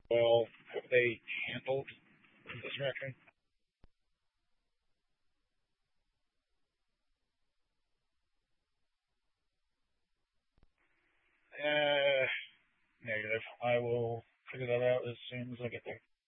well have they handled this reaction? Uh, Negative. I will figure that out as soon as I get there.